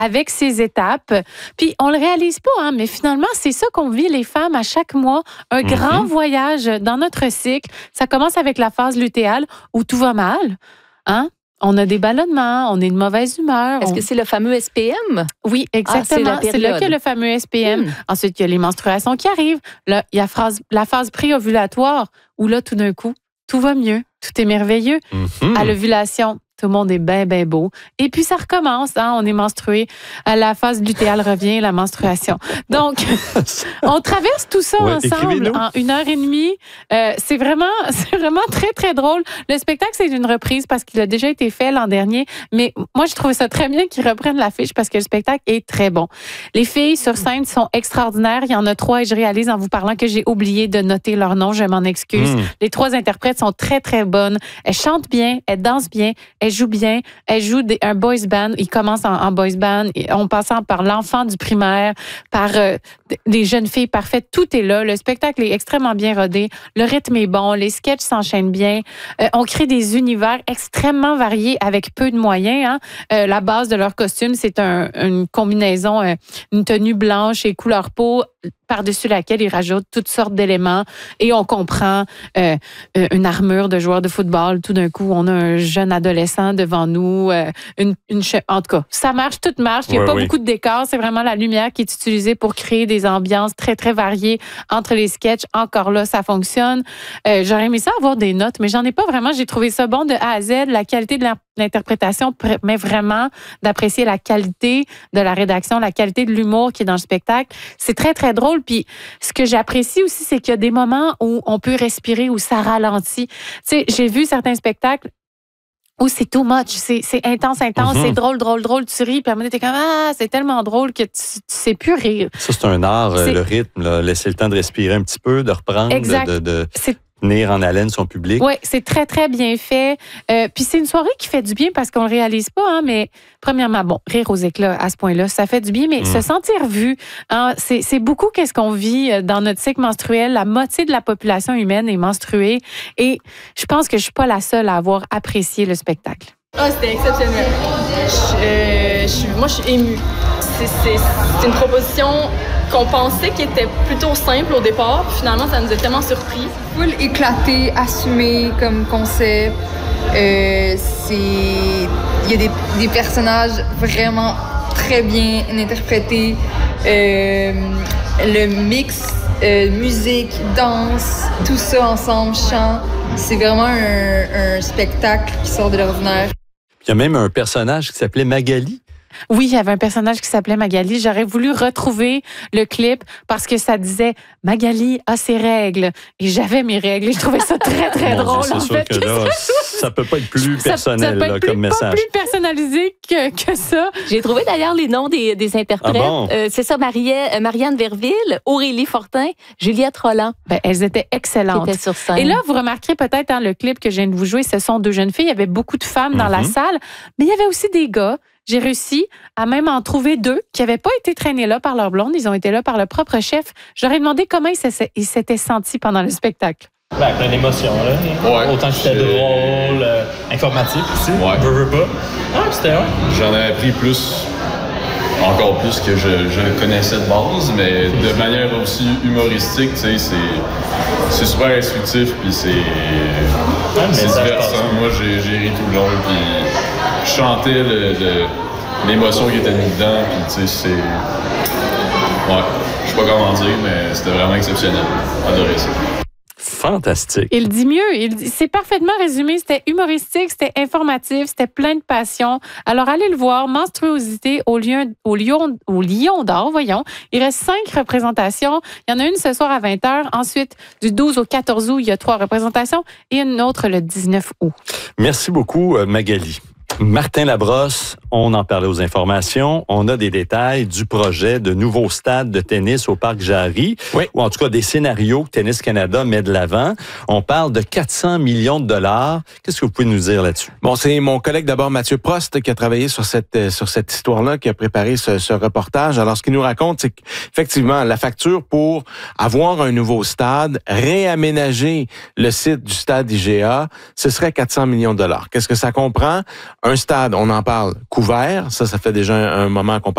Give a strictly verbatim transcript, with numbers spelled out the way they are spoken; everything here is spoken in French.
avec ses étapes. Puis on le réalise pas, hein, mais finalement, c'est ça qu'on vit les femmes à chaque mois, un mm-hmm. grand voyage dans notre cycle. Ça commence avec la phase lutéale où tout va mal, hein? On a des ballonnements, on est de mauvaise humeur. Est-ce on... que c'est le fameux S P M? Oui, exactement. Ah, c'est, c'est là qu'il y a le fameux S P M. Hmm. Ensuite, il y a les menstruations qui arrivent. Là, il y a phase, la phase pré-ovulatoire où là, tout d'un coup, tout va mieux, tout est merveilleux. Mm-hmm. À l'ovulation, tout le monde est bien, bien beau. Et puis, ça recommence. Hein, on est menstrué. La phase lutéale revient, la menstruation. Donc, on traverse tout ça ouais, ensemble en une heure et demie. Euh, c'est vraiment, c'est vraiment très, très drôle. Le spectacle, c'est une reprise parce qu'il a déjà été fait l'an dernier. Mais moi, je trouvais ça très bien qu'ils reprennent l'affiche parce que le spectacle est très bon. Les filles sur scène sont extraordinaires. Il y en a trois et je réalise en vous parlant que j'ai oublié de noter leur nom. Je m'en excuse. Mm. Les trois interprètes sont très, très bonnes. Elles chantent bien, elles dansent bien, elles joue bien. Elle joue des, un boys band. Il commence en, en boys band. En passant par l'enfant du primaire, par euh, des jeunes filles parfaites. Tout est là. Le spectacle est extrêmement bien rodé. Le rythme est bon. Les sketchs s'enchaînent bien. Euh, on crée des univers extrêmement variés avec peu de moyens. Hein. Euh, la base de leur costume, c'est un, une combinaison, euh, une tenue blanche et couleur peau par-dessus laquelle ils rajoutent toutes sortes d'éléments et on comprend euh, une armure de joueur de football. Tout d'un coup, on a un jeune adolescent devant nous. Euh, une, une che- en tout cas, ça marche, tout marche. Il n'y a ouais, pas oui. beaucoup de décors. C'est vraiment la lumière qui est utilisée pour créer des ambiances très, très variées entre les sketchs. Encore là, ça fonctionne. Euh, j'aurais aimé ça avoir des notes, mais j'en ai pas vraiment. J'ai trouvé ça bon de A à Z. La qualité de l'interprétation permet vraiment d'apprécier la qualité de la rédaction, la qualité de l'humour qui est dans le spectacle. C'est très, très drôle. Puis ce que j'apprécie aussi, c'est qu'il y a des moments où on peut respirer, où ça ralentit. Tu sais, j'ai vu certains spectacles où c'est too much, c'est, c'est intense, intense, mm-hmm. c'est drôle, drôle, drôle, tu ris, puis à un moment donné, t'es comme, ah, c'est tellement drôle que tu, tu sais plus rire. Ça, c'est un art, c'est... le rythme, là, laisser le temps de respirer un petit peu, de reprendre, exact. de... de, de... C'est... tenir en haleine son public. Oui, c'est très, très bien fait. Euh, puis c'est une soirée qui fait du bien parce qu'on le réalise pas, hein, mais premièrement, bon, rire aux éclats à ce point-là, ça fait du bien, mais mmh. se sentir vu, hein, c'est, c'est beaucoup qu'est-ce qu'on vit dans notre cycle menstruel. La moitié de la population humaine est menstruée et je pense que je suis pas la seule à avoir apprécié le spectacle. Ah, oh, c'était exceptionnel. Je, euh, je, moi, je suis émue. C'est, c'est, c'est une proposition qu'on pensait qui était plutôt simple au départ. Finalement, ça nous a tellement surpris. Full éclaté, assumé comme concept. Euh, c'est... Il y a des, des personnages vraiment très bien interprétés. Euh, le mix euh, musique, danse, tout ça ensemble, chant. C'est vraiment un, un spectacle qui sort de l'ordinaire. Il y a même un personnage qui s'appelait Magali. Oui, il y avait un personnage qui s'appelait Magali. J'aurais voulu retrouver le clip parce que ça disait « Magali a ses règles ». Et j'avais mes règles et je trouvais ça très, très bon, drôle. C'est en sûr fait, que, que là, ça ne peut pas être plus ça, personnel ça peut être là, plus, comme message. Pas plus personnalisé que, que ça. J'ai trouvé d'ailleurs les noms des, des interprètes. Ah bon? euh, c'est ça, Marie, Marianne Verville, Aurélie Fortin, Juliette Rolland. Ben, elles étaient excellentes. Qui étaient sur scène. Et là, vous remarquerez peut-être dans le clip que je viens de vous jouer, ce sont deux jeunes filles. Il y avait beaucoup de femmes mm-hmm. dans la salle, mais il y avait aussi des gars. J'ai réussi à même en trouver deux qui n'avaient pas été traînés là par leur blonde. Ils ont été là par le propre chef. J'aurais demandé comment ils s'étaient sentis pendant le spectacle. Ben, plein d'émotions, là. Ouais, autant que c'était drôle, euh, informatif aussi. Ouais. Veux, veux pas. Ah, c'était ouais. J'en ai appris plus, encore plus que je, je connaissais de base, mais de manière aussi humoristique, tu sais, c'est, c'est super instructif, puis c'est, ouais, c'est divertissant. Moi, j'ai, j'ai ri tout le long, puis je chantais le, le, l'émotion qui était mise dedans, puis tu sais, c'est... Ouais, je sais pas comment dire, mais c'était vraiment exceptionnel. Adoré ça. Fantastique. Il dit mieux. Il dit, c'est parfaitement résumé. C'était humoristique, c'était informatif, c'était plein de passion. Alors, allez le voir. Monstruosité au Lion, au Lion, au Lion d'Or, voyons. Il reste cinq représentations. Il y en a une ce soir à vingt heures. Ensuite, du douze au quatorze août, il y a trois représentations et une autre le dix-neuf août. Merci beaucoup, Magali. Martin Labrosse, on en parlait aux informations. On a des détails du projet de nouveau stade de tennis au Parc Jarry, oui. ou en tout cas des scénarios que Tennis Canada met de l'avant. On parle de quatre cents millions de dollars. Qu'est-ce que vous pouvez nous dire là-dessus? Bon, c'est mon collègue d'abord, Mathieu Prost, qui a travaillé sur cette sur cette histoire-là, qui a préparé ce, ce reportage. Alors, ce qu'il nous raconte, c'est qu'effectivement, la facture pour avoir un nouveau stade, réaménager le site du stade I G A, ce serait quatre cents millions de dollars. Qu'est-ce que ça comprend? Un stade, on en parle, couvert. Ça, ça fait déjà un, un moment qu'on parle.